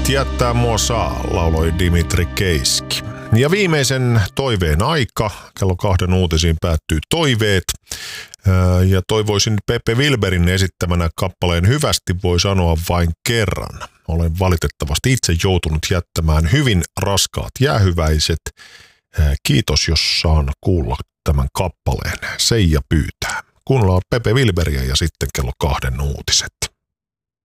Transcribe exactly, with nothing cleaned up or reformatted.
Jättää mua saa, lauloi Dimitri Keiski. Ja viimeisen toiveen aika, kello kahden uutisiin päättyy toiveet. Ja toivoisin Pepe Wilberin esittämänä kappaleen Hyvästi voi sanoa vain kerran. Olen valitettavasti itse joutunut jättämään hyvin raskaat jäähyväiset. Kiitos, jos saan kuulla tämän kappaleen. Seija pyytää. Kuunnellaan Pepe Wilberiä ja sitten kello kahden uutiset.